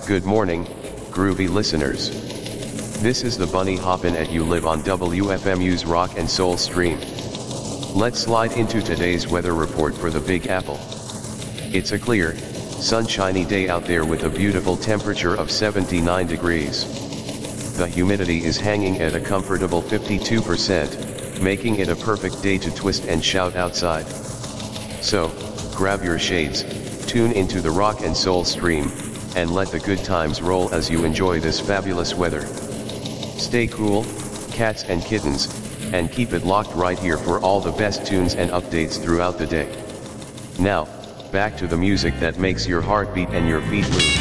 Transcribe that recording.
Good morning, groovy listeners. This is the Bunny hoppin' at you live on WFMU's Rock and Soul stream. Let's slide into today's weather report for the Big Apple. It's a clear, sunshiny day out there with a beautiful temperature of 79 degrees. The humidity is hanging at a comfortable 52%, making it a perfect day to twist and shout outside. So, grab your shades, tune into the Rock and Soul stream, and let the good times roll as you enjoy this fabulous weather. Stay cool, cats and kittens, and keep it locked right here for all the best tunes and updates throughout the day. Now, back to the music that makes your heart beat and your feet move.